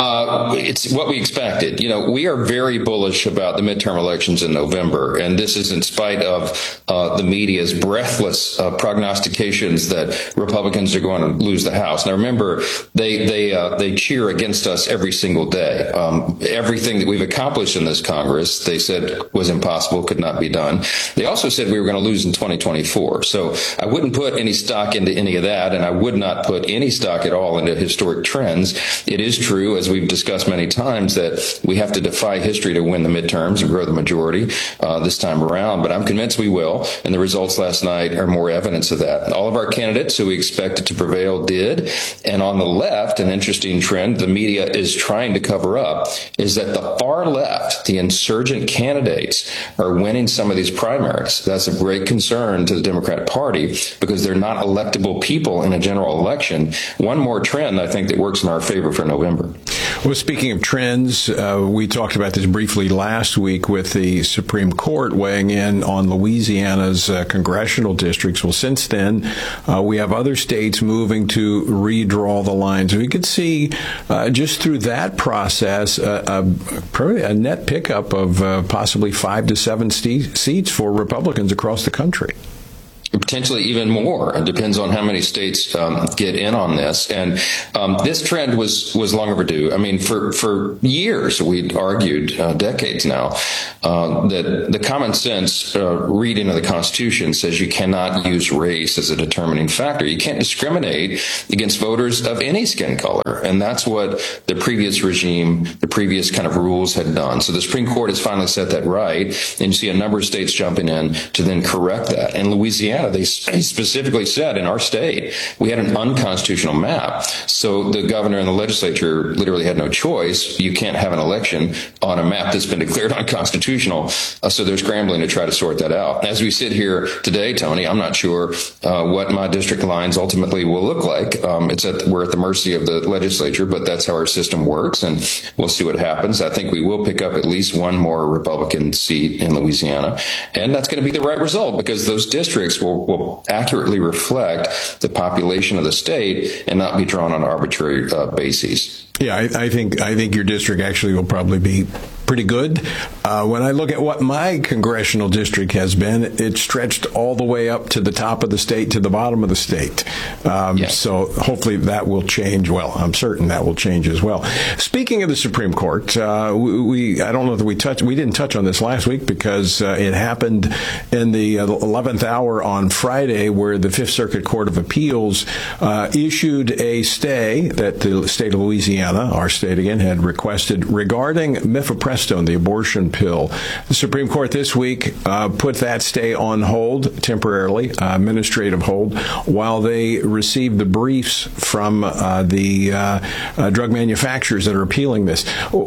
Uh, it's what we expected. You know, we are very bullish about the midterm elections in November, and this is in spite of uh, the media's breathless uh, prognostications that Republicans are going to lose the House. Now, remember, they they uh, they cheer against us every single day. Um, everything that we've accomplished in this Congress, they said was impossible, could not be done. They also said we were going to lose in twenty twenty-four. So I wouldn't put any stock into any of that, and I would not put any stock at all into historic trends. It is true, as we've discussed many times, that we have to defy history to win the midterms and grow the majority uh, this time around, but I'm convinced we will, and the results last night are more evidence of that. All of our candidates who we expected to prevail did, and on the left, an interesting trend the media is trying to cover up is that the far left, the insurgent candidates, are winning some of these primaries. That's of great concern to the Democratic Party because they're not electable people in a general election. One more trend, I think, that works in our favor for November. Well, speaking of trends, uh, we talked about this briefly last week with the Supreme Court weighing in on Louisiana's uh, congressional districts. Well, since then, uh, we have other states moving to redraw the lines. We could see uh, just through that process uh, a, a net pickup of uh, possibly five to seven st- seats for Republicans across the country. Potentially even more. It depends on how many states um, get in on this. And um, this trend was, was long overdue. I mean, for, for years, we'd argued, uh, decades now, uh, that the common sense uh, reading of the Constitution says you cannot use race as a determining factor. You can't discriminate against voters of any skin color. And that's what the previous regime, the previous kind of rules had done. So the Supreme Court has finally set that right. And you see a number of states jumping in to then correct that. In Louisiana, they specifically said in our state we had an unconstitutional map. So the governor and the legislature literally had no choice. You can't have an election on a map that's been declared unconstitutional. Uh, so they're scrambling to try to sort that out. As we sit here today, Tony, I'm not sure uh, what my district lines ultimately will look like. Um, it's at, we're at the mercy of the legislature, but that's how our system works, and we'll see what happens. I think we will pick up at least one more Republican seat in Louisiana, and that's going to be the right result because those districts will will accurately reflect the population of the state and not be drawn on arbitrary uh, bases. Yeah, I, I think I think your district actually will probably be pretty good. Uh, when I look at what my congressional district has been, it stretched all the way up to the top of the state to the bottom of the state. Um, yes. So hopefully that will change. Well, I'm certain that will change as well. Speaking of the Supreme Court, uh, we, we I don't know that we touched we didn't touch on this last week because uh, it happened in the eleventh hour on Friday, where the Fifth Circuit Court of Appeals uh, issued a stay that the state of Louisiana, our state again, had requested regarding mifepristone, the abortion pill. The Supreme Court this week uh, put that stay on hold temporarily, uh, administrative hold, while they received the briefs from uh, the uh, uh, drug manufacturers that are appealing this.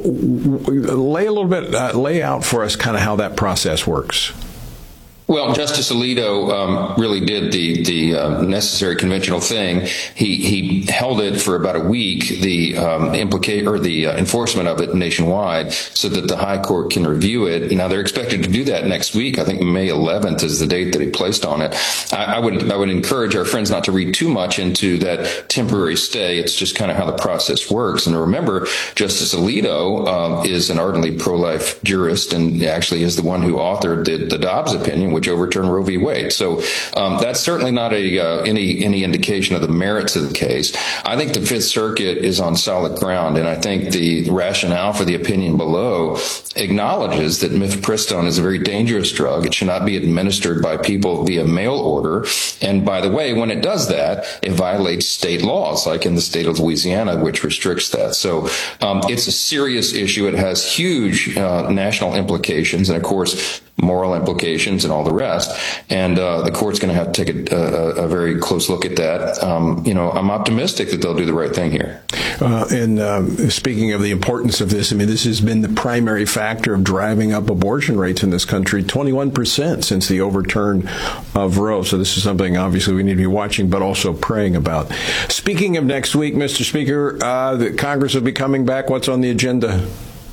Lay a little bit, uh, lay out for us kind of how that process works. Well, Justice Alito um, really did the the uh, necessary conventional thing. He he held it for about a week, the um, implicate or the uh, enforcement of it nationwide, so that the High Court can review it. Now they're expected to do that next week. I think May eleventh is the date that he placed on it. I, I would I would encourage our friends not to read too much into that temporary stay. It's just kind of how the process works. And remember, Justice Alito uh, is an ardently pro-life jurist, and actually is the one who authored the, the Dobbs opinion, which overturned Roe v. Wade. So um, that's certainly not a uh, any any indication of the merits of the case. I think the Fifth Circuit is on solid ground, and I think the rationale for the opinion below acknowledges that mifepristone is a very dangerous drug. It should not be administered by people via mail order. And by the way, when it does that, it violates state laws, like in the state of Louisiana, which restricts that. So um, it's a serious issue. It has huge uh, national implications, and of course, moral implications and all the rest. And uh, the court's going to have to take a, a, a very close look at that. Um, you know, I'm optimistic that they'll do the right thing here. Uh, and um, speaking of the importance of this, I mean, this has been the primary factor of driving up abortion rates in this country, twenty-one percent since the overturn of Roe. So this is something, obviously, we need to be watching, but also praying about. Speaking of next week, Mister Speaker, uh, the Congress will be coming back. What's on the agenda?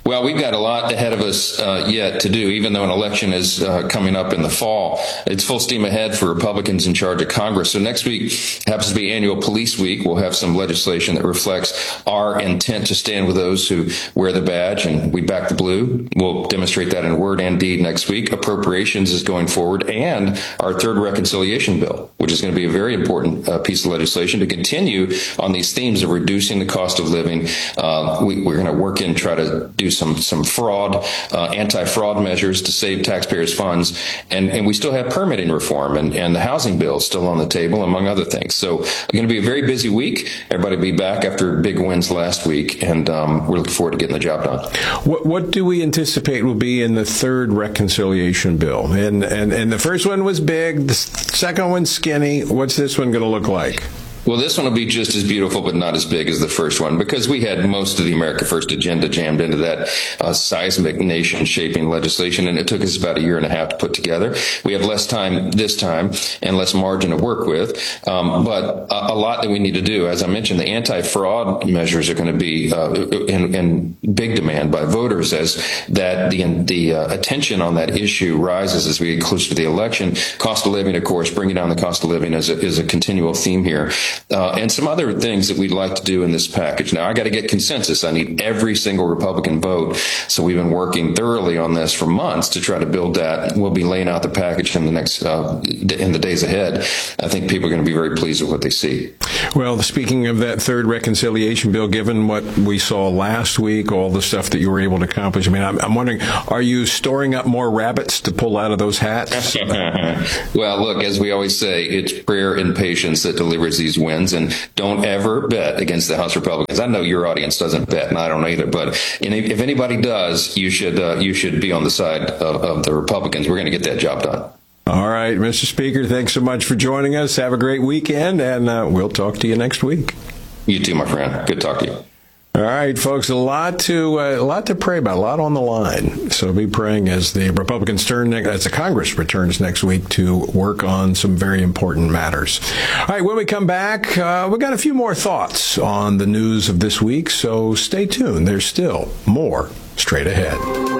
Well, we've got a lot ahead of us uh, yet to do, even though an election is uh, coming up in the fall. It's full steam ahead for Republicans in charge of Congress. So next week happens to be annual police week. We'll have some legislation that reflects our intent to stand with those who wear the badge and we back the blue. We'll demonstrate that in word and deed next week. Appropriations is going forward, and our third reconciliation bill, which is going to be a very important uh, piece of legislation to continue on these themes of reducing the cost of living. Uh, we, we're going to work in, try to do some some fraud, uh, anti-fraud measures to save taxpayers' funds, and, and we still have permitting reform and, and the housing bill still on the table, among other things. So it's going to be a very busy week. Everybody will be back after big wins last week, and um, we're looking forward to getting the job done. What, what do we anticipate will be in the third reconciliation bill? And, and, and the first one was big, the second one's skinny. What's this one going to look like? Well, this one will be just as beautiful, but not as big as the first one, because we had most of the America First agenda jammed into that uh, seismic nation-shaping legislation, and it took us about a year and a half to put together. We have less time this time and less margin to work with, um, but a, a lot that we need to do. As I mentioned, the anti-fraud measures are going to be uh, in, in big demand by voters as that the, the uh, attention on that issue rises as we get closer to the election. Cost of living, of course, bringing down the cost of living is a, is a continual theme here. Uh, and some other things that we'd like to do in this package. Now, I got to get consensus. I need every single Republican vote. So we've been working thoroughly on this for months to try to build that. We'll be laying out the package in the next uh, in the days ahead. I think people are going to be very pleased with what they see. Well, speaking of that third reconciliation bill, given what we saw last week, all the stuff that you were able to accomplish, I mean, I'm, I'm wondering, are you storing up more rabbits to pull out of those hats? Well, look, as we always say, it's prayer and patience that delivers these wins, and don't ever bet against the House Republicans. I know your audience doesn't bet, and I don't either, but if anybody does, you should uh, you should be on the side of, of the Republicans. We're going to get that job done. All right, Mister Speaker, thanks so much for joining us. Have a great weekend, and uh, we'll talk to you next week. You too, my friend. Good to talk to you. All right, folks, a lot to uh, a lot to pray about, a lot on the line. So be praying as the Republicans turn, as the Congress returns next week to work on some very important matters. All right, when we come back, uh, we got a few more thoughts on the news of this week. So stay tuned. There's still more straight ahead.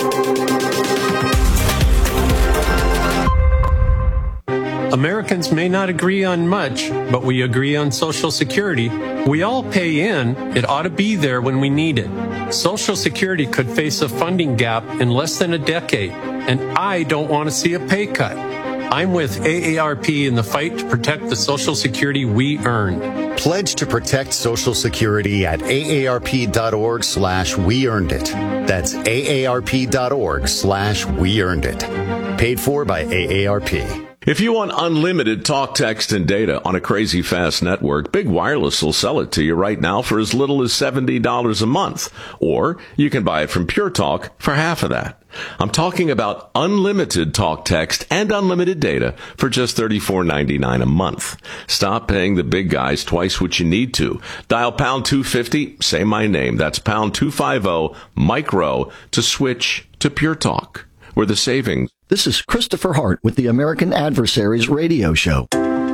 Americans may not agree on much, but we agree on Social Security. We all pay in. It ought to be there when we need it. Social Security could face a funding gap in less than a decade, and I don't want to see a pay cut. I'm with A A R P in the fight to protect the Social Security we earned. Pledge to protect Social Security at aarp.org slash we earned it. That's aarp.org slash we earned it. Paid for by A A R P. If you want unlimited talk, text, and data on a crazy fast network, Big Wireless will sell it to you right now for as little as seventy dollars a month. Or you can buy it from Pure Talk for half of that. I'm talking about unlimited talk, text, and unlimited data for just thirty-four ninety-nine a month. Stop paying the big guys twice what you need to. Dial pound two fifty, say my name. That's pound two fifty, micro, to switch to Pure Talk, where the savings. This is Christopher Hart with the American Adversaries radio show.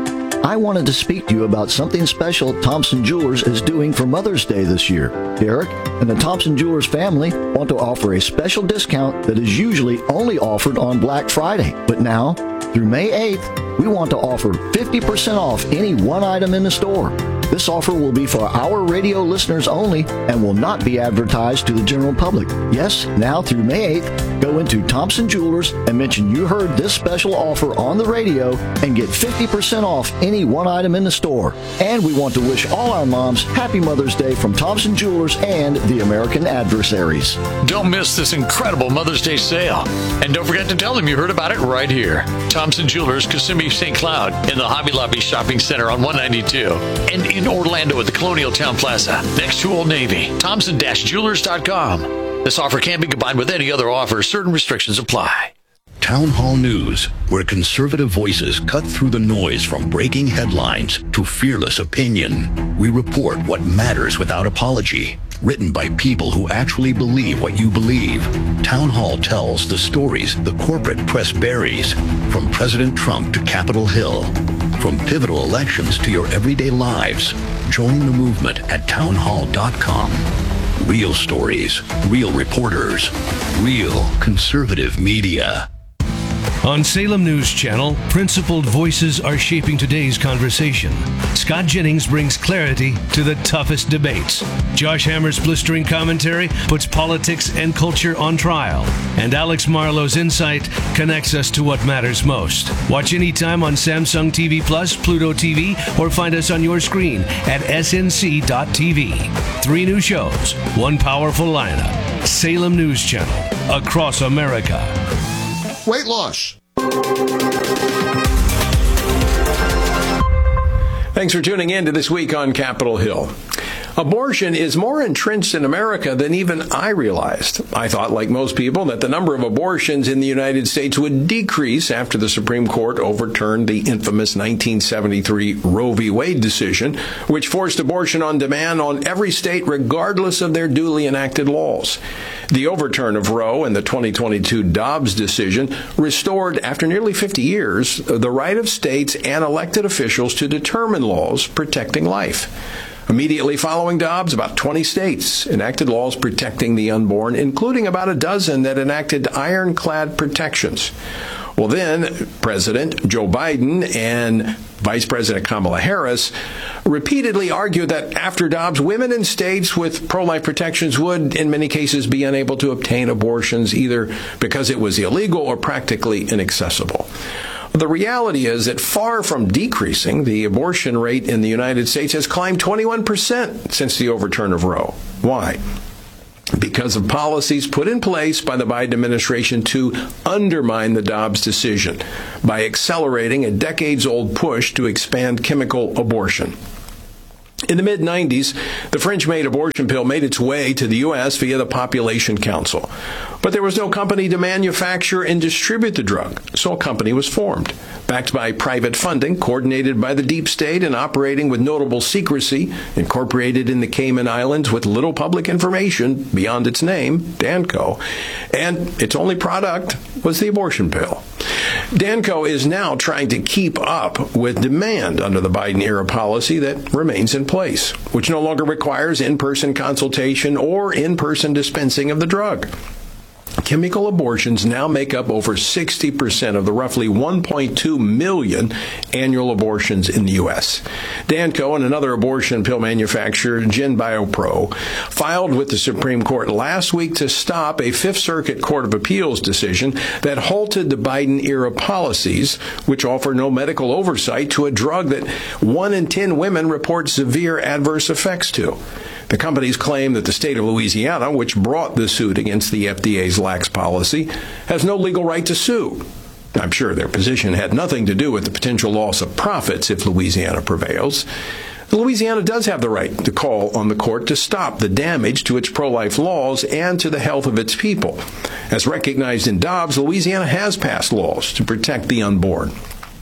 I wanted to speak to you about something special Thompson Jewelers is doing for Mother's Day this year. Derek and the Thompson Jewelers family want to offer a special discount that is usually only offered on Black Friday. But now, through May eighth, we want to offer fifty percent off any one item in the store. This offer will be for our radio listeners only and will not be advertised to the general public. Yes, now through May eighth, go into Thompson Jewelers and mention you heard this special offer on the radio and get fifty percent off any one item in the store. And we want to wish all our moms Happy Mother's Day from Thompson Jewelers and the American Adversaries. Don't miss this incredible Mother's Day sale. And don't forget to tell them you heard about it right here. Thompson Jewelers, Kissimmee, Saint Cloud, in the Hobby Lobby Shopping Center on one ninety-two. And in Orlando at the Colonial Town Plaza, next to Old Navy. Thompson Jewelers dot com. This offer can be combined with any other offer. Certain restrictions apply. Town Hall News, where conservative voices cut through the noise from breaking headlines to fearless opinion. We report what matters without apology. Written by people who actually believe what you believe. Town Hall tells the stories the corporate press buries, from President Trump to Capitol Hill. From pivotal elections to your everyday lives. Join the movement at town hall dot com. Real stories, real reporters, real conservative media. On Salem News Channel, principled voices are shaping today's conversation. Scott Jennings brings clarity to the toughest debates. Josh Hammer's blistering commentary puts politics and culture on trial. And Alex Marlowe's insight connects us to what matters most. Watch anytime on Samsung T V Plus, Pluto T V, or find us on your screen at S N C dot T V. Three new shows, one powerful lineup. Salem News Channel, across America. Weight loss. Thanks for tuning in to This Week on Capitol Hill. Abortion is more entrenched in America than even I realized. I thought, like most people, that the number of abortions in the United States would decrease after the Supreme Court overturned the infamous nineteen seventy-three Roe v. Wade decision, which forced abortion on demand on every state regardless of their duly enacted laws. The overturn of Roe and the twenty twenty-two Dobbs decision restored, after nearly fifty years, the right of states and elected officials to determine laws protecting life. Immediately following Dobbs, about twenty states enacted laws protecting the unborn, including about a dozen that enacted ironclad protections. Well, then, President Joe Biden and Vice President Kamala Harris repeatedly argued that after Dobbs, women in states with pro-life protections would, in many cases, be unable to obtain abortions either because it was illegal or practically inaccessible. The reality is that far from decreasing, the abortion rate in the United States has climbed twenty-one percent since the overturn of Roe. Why? Because of policies put in place by the Biden administration to undermine the Dobbs decision by accelerating a decades-old push to expand chemical abortion. In the mid nineties, the French-made abortion pill made its way to the U S via the Population Council. But there was no company to manufacture and distribute the drug, so a company was formed, backed by private funding, coordinated by the deep state, and operating with notable secrecy, incorporated in the Cayman Islands with little public information beyond its name, Danco, and its only product was the abortion pill. Danco is now trying to keep up with demand under the Biden-era policy that remains in place, which no longer requires in-person consultation or in-person dispensing of the drug. Chemical abortions now make up over sixty percent of the roughly one point two million annual abortions in the U S. Danco and another abortion pill manufacturer, GenBioPro, filed with the Supreme Court last week to stop a Fifth Circuit Court of Appeals decision that halted the Biden-era policies, which offer no medical oversight to a drug that one in ten women report severe adverse effects to. The companies claim that the state of Louisiana, which brought the suit against the F D A's lax policy, has no legal right to sue. I'm sure their position had nothing to do with the potential loss of profits if Louisiana prevails. Louisiana does have the right to call on the court to stop the damage to its pro-life laws and to the health of its people. As recognized in Dobbs, Louisiana has passed laws to protect the unborn.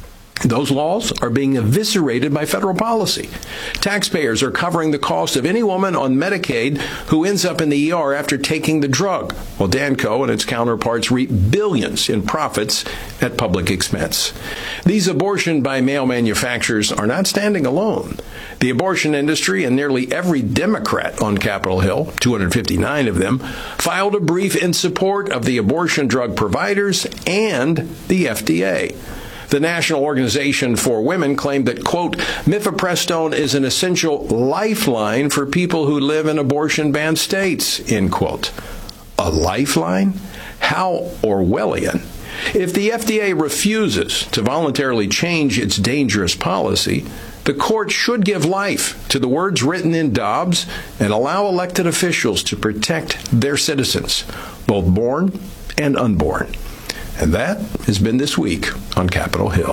Those laws are being eviscerated by federal policy. Taxpayers are covering the cost of any woman on Medicaid who ends up in the E R after taking the drug, while Danco and its counterparts reap billions in profits at public expense. These abortion by mail manufacturers are not standing alone. The abortion industry and nearly every Democrat on Capitol Hill, two hundred fifty-nine of them, filed a brief in support of the abortion drug providers and the F D A. The National Organization for Women claimed that, quote, mifepristone is an essential lifeline for people who live in abortion-banned states, end quote. A lifeline? How Orwellian. If the F D A refuses to voluntarily change its dangerous policy, the court should give life to the words written in Dobbs and allow elected officials to protect their citizens, both born and unborn. And that has been This Week on Capitol Hill.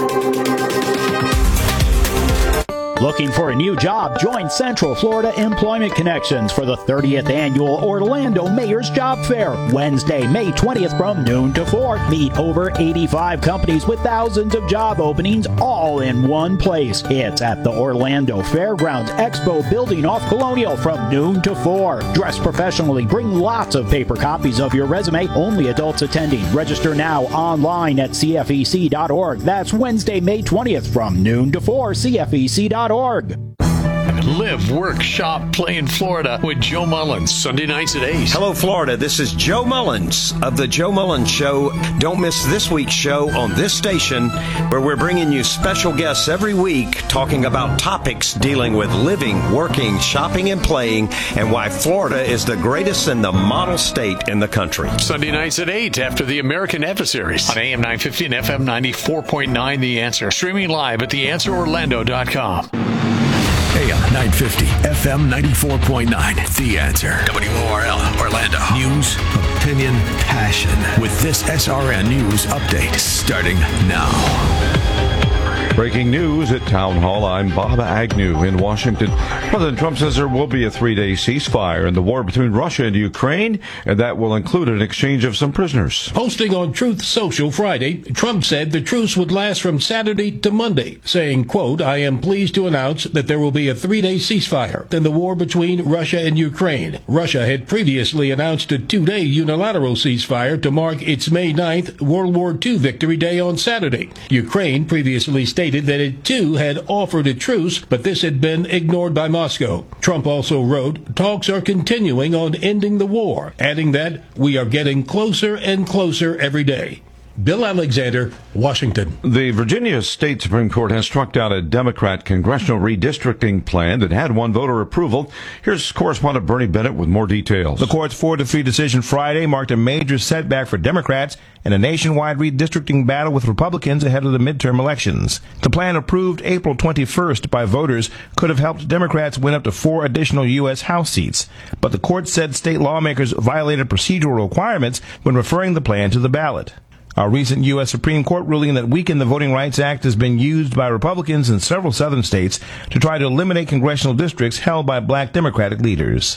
Looking for a new job? Join Central Florida Employment Connections for the thirtieth Annual Orlando Mayor's Job Fair, Wednesday, May twentieth from noon to four. Meet over eighty-five companies with thousands of job openings all in one place. It's at the Orlando Fairgrounds Expo Building off Colonial from noon to four. Dress professionally. Bring lots of paper copies of your resume. Only adults attending. Register now online at C F E C dot org. That's Wednesday, May twentieth from noon to four. C F E C dot org. Live, work, shop, play in Florida with Joe Mullins, Sunday nights at eight. Hello, Florida. This is Joe Mullins of The Joe Mullins Show. Don't miss this week's show on this station, where we're bringing you special guests every week talking about topics dealing with living, working, shopping, and playing, and why Florida is the greatest and the model state in the country. Sunday nights at eight after the American Adversaries on A M nine fifty and F M ninety-four point nine The Answer. Streaming live at the answer orlando dot com. A M nine fifty, F M ninety-four point nine. The Answer. W O R L, Orlando. News, opinion, passion. With this S R N News update starting now. Breaking news at Town Hall. I'm Bob Agnew in Washington. President Trump says there will be a three-day ceasefire in the war between Russia and Ukraine, and that will include an exchange of some prisoners. Posting on Truth Social Friday, Trump said the truce would last from Saturday to Monday, saying, quote, I am pleased to announce that there will be a three-day ceasefire in the war between Russia and Ukraine. Russia had previously announced a two-day unilateral ceasefire to mark its May ninth World War Two Victory Day on Saturday. Ukraine previously stated that it too had offered a truce, but this had been ignored by Moscow. Trump also wrote, talks are continuing on ending the war, adding that we are getting closer and closer every day. Bill Alexander, Washington. The Virginia State Supreme Court has struck down a Democrat congressional redistricting plan that had won voter approval. Here's correspondent Bernie Bennett with more details. The court's four to three decision Friday marked a major setback for Democrats in a nationwide redistricting battle with Republicans ahead of the midterm elections. The plan, approved April twenty-first by voters, could have helped Democrats win up to four additional U S House seats. But the court said state lawmakers violated procedural requirements when referring the plan to the ballot. A recent U S Supreme Court ruling that weakened the Voting Rights Act has been used by Republicans in several southern states to try to eliminate congressional districts held by black Democratic leaders.